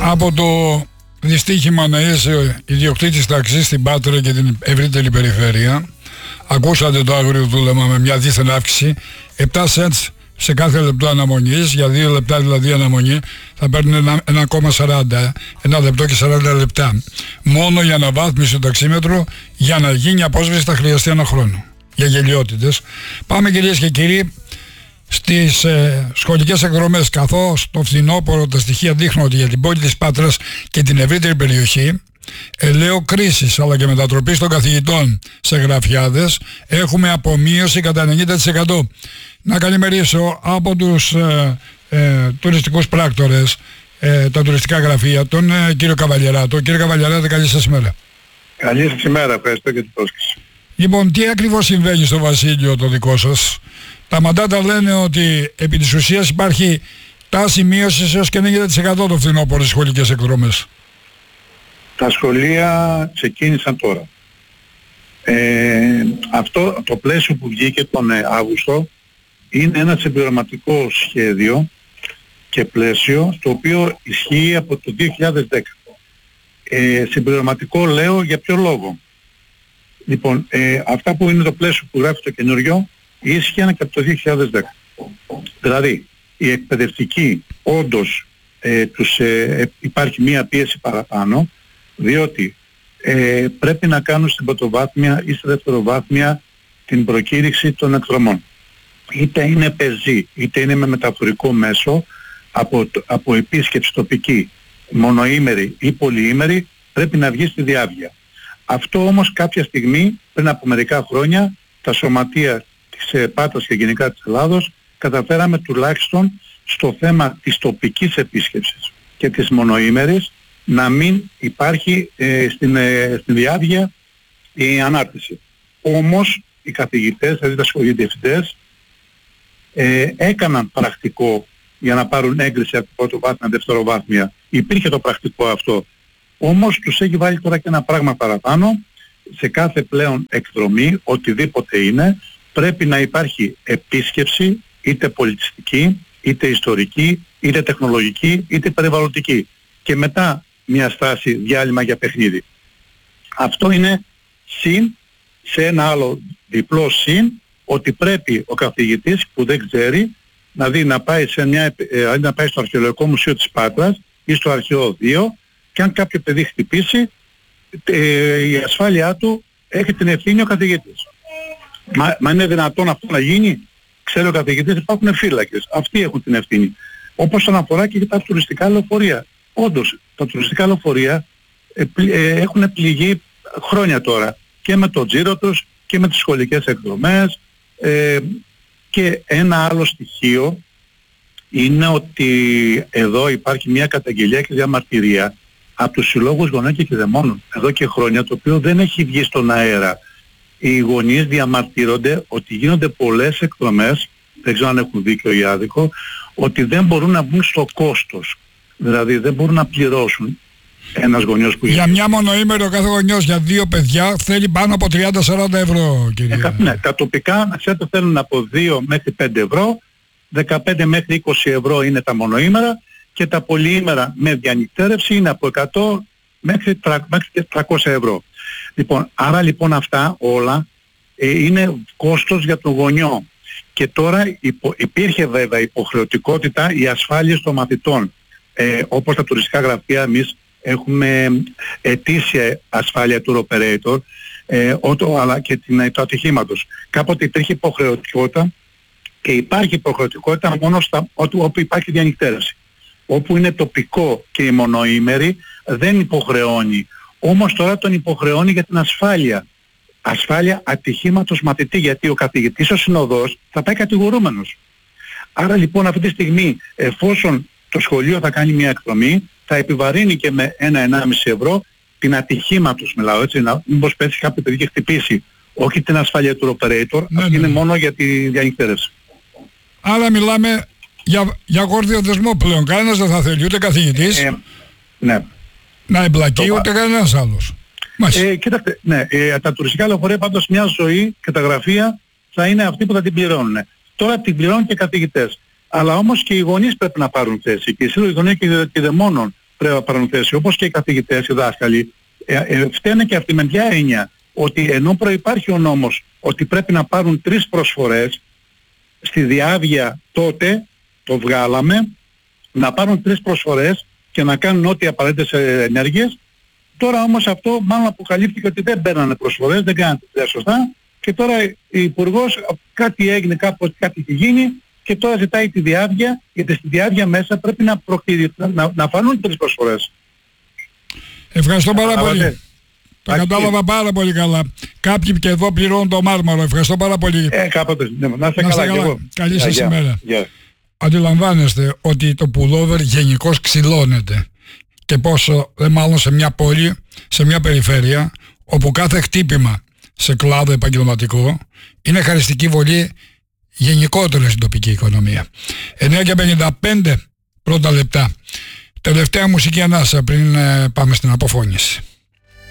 Από το δυστύχημα να είσαι ιδιοκτήτης ταξί στην Πάτρα και την ευρύτερη περιφέρεια, ακούσατε το άγριο δούλεμα με μια δίθεν αύξηση 7 cents σε κάθε λεπτό αναμονής, για 2 λεπτά δηλαδή αναμονή θα παίρνουν 1,40, 1 λεπτό και 40 λεπτά. Μόνο για αναβάθμιση του ταξίμετρου, για να γίνει απόσβεση θα χρειαστεί ένα χρόνο. Για γελιότητες. Πάμε κυρίες και κύριοι στις σχολικές εκδρομές, καθώς το φθινόπωρο τα στοιχεία δείχνουν ότι για την πόλη της Πάτρας και την ευρύτερη περιοχή, ελαίο κρίσης αλλά και μετατροπής των καθηγητών σε γραφιάδες, έχουμε απομείωση κατά 90%. Να καλημερίσω από τους τουριστικούς πράκτορες, τα τουριστικά γραφεία, τον κύριο Καβαλιεράτο. Κύριε Καβαλιεράτο, καλή σας ημέρα. Καλή σας ημέρα, ευχαριστώ για την πρόσκληση. Λοιπόν, τι ακριβώς συμβαίνει στο Βασίλειο το δικό σας? Τα μαντάτα λένε ότι επί της ουσίας υπάρχει τάση μείωσης έως και 90% το φθινόπωρο στις σχολικές εκδρομές. Τα σχολεία ξεκίνησαν τώρα. Αυτό το πλαίσιο που βγήκε τον Αύγουστο είναι ένα συμπληρωματικό σχέδιο και πλαίσιο το οποίο ισχύει από το 2010. Συμπληρωματικό λέω για ποιο λόγο? Λοιπόν, αυτά που είναι το πλαίσιο που γράφει το καινούριο ίσχυαν και από το 2010. Δηλαδή, οι εκπαιδευτικοί όντως υπάρχει μία πίεση παραπάνω, διότι πρέπει να κάνουν στην πρωτοβάθμια ή στη δευτεροβάθμια την προκήρυξη των εκδρομών. Είτε είναι πεζή, είτε είναι με μεταφορικό μέσο, από επίσκεψη τοπική, μονοήμερη ή πολυήμερη, πρέπει να βγει στη διάβγεια. Αυτό όμως κάποια στιγμή, πριν από μερικά χρόνια, τα σωματεία της Πάτρας και γενικά της Ελλάδος καταφέραμε τουλάχιστον στο θέμα της τοπικής επίσκεψης και της μονοήμερης να μην υπάρχει στην διάβγεια η ανάρτηση. Όμως οι καθηγητές, δηλαδή τα σχολιοδιευθυντές, έκαναν πρακτικό για να πάρουν έγκριση από πρώτο βάθμια, δευτεροβάθμια. Υπήρχε το πρακτικό αυτό. Όμως τους έχει βάλει τώρα και ένα πράγμα παραπάνω. Σε κάθε πλέον εκδρομή, οτιδήποτε είναι, πρέπει να υπάρχει επίσκεψη, είτε πολιτιστική, είτε ιστορική, είτε τεχνολογική, είτε περιβαλλοντική. Και μετά μια στάση διάλειμμα για παιχνίδι. Αυτό είναι συν σε ένα άλλο διπλό συν, ότι πρέπει ο καθηγητής που δεν ξέρει να πάει στο Αρχαιολογικό Μουσείο της Πάτρας ή στο Αρχαιό 2, και αν κάποιο παιδί χτυπήσει, η ασφάλειά του έχει την ευθύνη ο καθηγητής. Μα είναι δυνατόν αυτό να γίνει? Ξέρει ο καθηγητής, υπάρχουν φύλακες. Αυτοί έχουν την ευθύνη. Όπως αναφορά και για τα τουριστικά λεωφορεία. Όντως, τα τουριστικά λεωφορεία έχουν πληγεί χρόνια τώρα και με το τζίρο τους και με τις σχολικές εκδρομές. Και ένα άλλο στοιχείο είναι ότι εδώ υπάρχει μια καταγγελία και διαμαρτυρία από τους συλλόγους γονέων και κηδεμόνων εδώ και χρόνια, το οποίο δεν έχει βγει στον αέρα. Οι γονείς διαμαρτύρονται ότι γίνονται πολλές εκδρομές, δεν ξέρω αν έχουν δίκιο ή άδικο, ότι δεν μπορούν να μπουν στο κόστος. Δηλαδή δεν μπορούν να πληρώσουν ένας γονιός που... Για μια μονοήμερο κάθε γονιός για 2 παιδιά θέλει πάνω από 30-40 ευρώ, κύριε. Ναι, τα τοπικά, να ξέρετε, θέλουν από 2 μέχρι 5 ευρώ, 15 μέχρι 20 ευρώ είναι τα μονοήμερα, και τα πολυήμερα με διανυκτέρευση είναι από 100 μέχρι 300 ευρώ. Λοιπόν, άρα λοιπόν αυτά όλα είναι κόστος για τον γονιό. Και τώρα υπήρχε βέβαια υποχρεωτικότητα η ασφάλεια των μαθητών. Όπως τα τουριστικά γραφεία εμείς έχουμε ετήσια ασφάλεια tour operator, αλλά και του ατυχήματος. Κάποτε υπήρχε υποχρεωτικότητα και υπάρχει υποχρεωτικότητα μόνο όπου υπάρχει διανυκτέρευση. Όπου είναι τοπικό και η μονοήμερη δεν υποχρεώνει. Όμως τώρα τον υποχρεώνει για την ασφάλεια. Ασφάλεια ατυχήματος μαθητή, γιατί ο καθηγητής ο συνοδός θα πάει κατηγορούμενος. Άρα λοιπόν αυτή τη στιγμή, εφόσον το σχολείο θα κάνει μια εκδρομή, θα επιβαρύνει και με 1-1,5 ευρώ την ατυχήματος, μιλάω έτσι, μήπως πέσει κάποιο παιδί και χτυπήσει. Όχι την ασφάλεια του operator, αυτή είναι μόνο για τη διανυκτέρευση. Άρα μιλάμε για γόρδιο δεσμό πλέον. Κανένας δεν θα θέλει, ούτε καθηγητής ναι, να εμπλακεί, ούτε κανένας άλλος. Κοίταξτε, ναι, τα τουριστικά λεωφορεία πάντως μια ζωή και τα γραφεία θα είναι αυτοί που θα την πληρώνουν. Τώρα την πληρώνουν και οι καθηγητές. Αλλά όμως και οι γονείς πρέπει να πάρουν θέση. Και οι σύλλογοι γονέων και κηδεμόνων παρανθέσει, όπως και οι καθηγητές, οι δάσκαλοι, φταίνε και αυτοί με ποια έννοια, ότι ενώ προϋπάρχει ο νόμος ότι πρέπει να πάρουν 3 προσφορές, στη διάβια τότε το βγάλαμε, να πάρουν 3 προσφορές και να κάνουν ό,τι απαραίτητες ενέργειες. Τώρα όμως αυτό μάλλον αποκαλύφθηκε ότι δεν παίρνανε προσφορές, δεν κάνανε τη σωστά, και τώρα η Υπουργός κάτι έγινε, κάτι έχει γίνει και τώρα ζητάει τη διάβια, γιατί στη διάβια μέσα πρέπει να φανούν 3 προσφορές. Ευχαριστώ πάρα πολύ. Τα κατάλαβα πάρα πολύ καλά. Κάποιοι και εδώ πληρώνουν το μάρμαρο. Ευχαριστώ πάρα πολύ. Κάποτε. Να είστε καλά. Καλή σας ημέρα. Αντιλαμβάνεστε ότι το pullover γενικώς ξυλώνεται. Και πόσο, μάλλον σε μια πόλη, σε μια περιφέρεια, όπου κάθε χτύπημα σε κλάδο επαγγελματικό είναι χαριστική βολή γενικότερα στην τοπική οικονομία. 9:55 πρώτα λεπτά. Τελευταία μουσική ανάσα πριν πάμε στην αποφώνηση.